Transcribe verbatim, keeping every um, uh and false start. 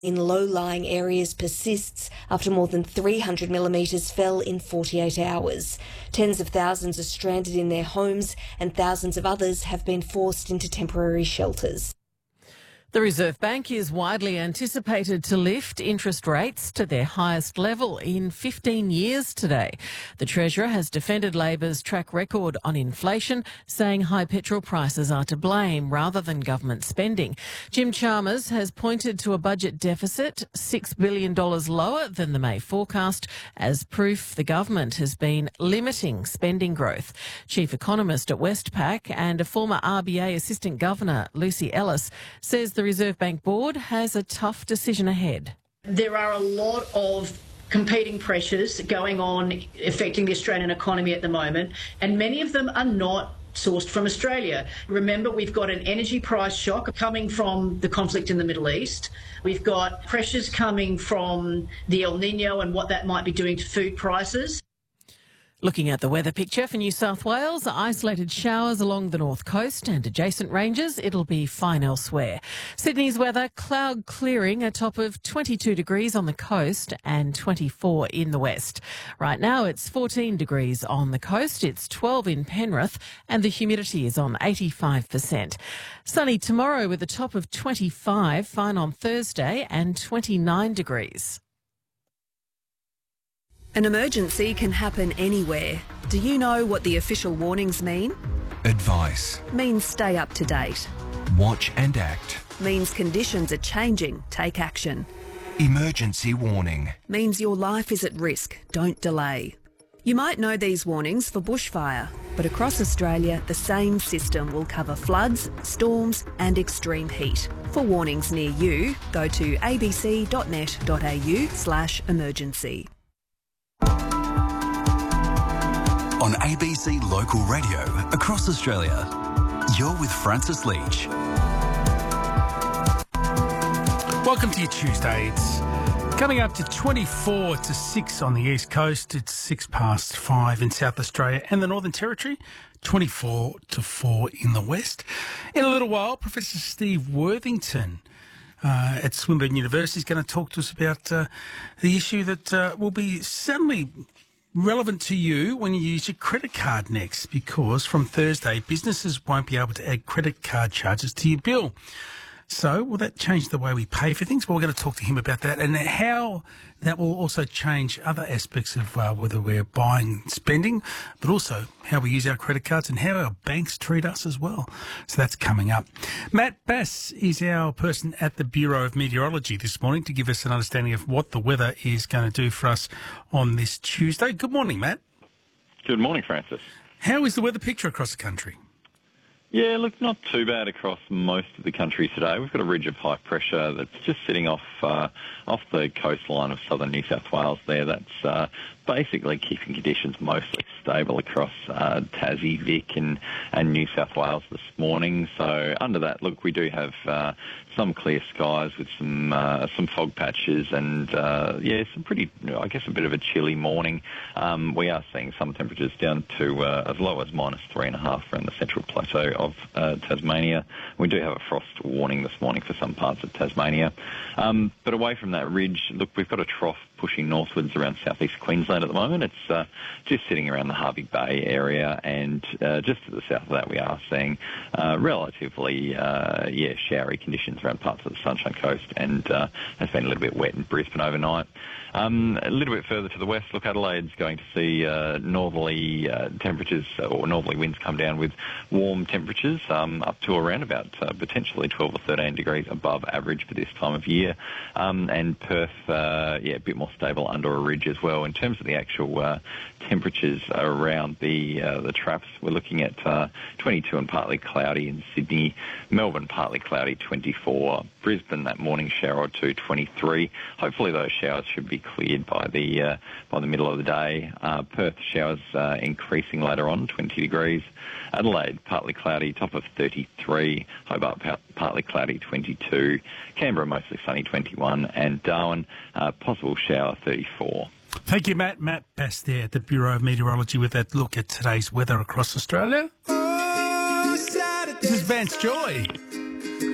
in low-lying areas persists after more than three hundred millimetres fell in forty-eight hours. Tens of thousands are stranded in their homes and thousands of others have been forced into temporary shelters. The Reserve Bank is widely anticipated to lift interest rates to their highest level in fifteen years today. The Treasurer has defended Labor's track record on inflation, saying high petrol prices are to blame rather than government spending. Jim Chalmers has pointed to a budget deficit six billion dollars lower than the May forecast as proof the government has been limiting spending growth. Chief Economist at Westpac and a former R B A Assistant Governor, Lucy Ellis, says the The Reserve Bank Board has a tough decision ahead. There are a lot of competing pressures going on affecting the Australian economy at the moment, and many of them are not sourced from Australia. Remember, we've got an energy price shock coming from the conflict in the Middle East. We've got pressures coming from the El Nino and what that might be doing to food prices. Looking at the weather picture for New South Wales, isolated showers along the north coast and adjacent ranges. It'll be fine elsewhere. Sydney's weather, cloud clearing, a top of twenty-two degrees on the coast and twenty-four in the west. Right now it's fourteen degrees on the coast, it's twelve in Penrith and the humidity is on eighty-five percent. Sunny tomorrow with a top of twenty-five, fine on Thursday and twenty-nine degrees. An emergency can happen anywhere. Do you know what the official warnings mean? Advice. Means stay up to date. Watch and act. Means conditions are changing. Take action. Emergency warning. Means your life is at risk. Don't delay. You might know these warnings for bushfire, but across Australia, the same system will cover floods, storms and extreme heat. For warnings near you, go to abc.net.au slash emergency. On A B C Local Radio across Australia, you're with Francis Leach. Welcome to your Tuesday. It's coming up to twenty-four to six on the East Coast. It's six past five in South Australia and the Northern Territory, twenty-four to four in the West. In a little while, Professor Steve Worthington uh, at Swinburne University is going to talk to us about uh, the issue that uh, will be certainly relevant to you when you use your credit card next, because from Thursday, businesses won't be able to add credit card charges to your bill. So will that change the way we pay for things? Well, we're going to talk to him about that and how that will also change other aspects of uh, whether we're buying, spending, but also how we use our credit cards and how our banks treat us as well. So that's coming up. Matt Bass is our person at the Bureau of Meteorology this morning to give us an understanding of what the weather is going to do for us on this Tuesday. Good morning, Matt. Good morning, Francis. How is the weather picture across the country? Yeah, look, not too bad across most of the country today. We've got a ridge of high pressure that's just sitting off uh, off the coastline of southern New South Wales there. That's uh, basically keeping conditions mostly stable across uh, Tassie, Vic and, and New South Wales this morning. So under that, look, we do have uh, some clear skies with some uh, some fog patches and, uh, yeah, some pretty, I guess, a bit of a chilly morning. Um, we are seeing some temperatures down to uh, as low as minus three and a half around the central plateau of uh, Tasmania. We do have a frost warning this morning for some parts of Tasmania. Um, but away from that ridge, look, we've got a trough pushing northwards around southeast Queensland at the moment. It's uh, just sitting around the Harvey Bay area, and uh, just to the south of that we are seeing uh, relatively uh, yeah showery conditions around parts of the Sunshine Coast, and uh, has been a little bit wet in Brisbane overnight. Um, a little bit further to the west, look, Adelaide's going to see uh, northerly uh, temperatures or northerly winds come down with warm temperatures um, up to around about uh, potentially twelve or thirteen degrees above average for this time of year. Um, and Perth, uh, yeah, a bit more stable under a ridge as well. In terms of the actual uh, temperatures around the uh, the traps, we're looking at uh, twenty-two and partly cloudy in Sydney, Melbourne partly cloudy twenty-four, Brisbane that morning shower or two twenty-three. Hopefully those showers should be cleared by the uh, by the middle of the day. Uh, Perth showers uh, increasing later on, twenty degrees. Adelaide partly cloudy, top of thirty-three. Hobart partly cloudy, twenty-two. Canberra mostly sunny, twenty-one, and Darwin uh, possible shower, thirty-four. Thank you, Matt. Matt Bass there at the Bureau of Meteorology with that look at today's weather across Australia. This is Vance Joy.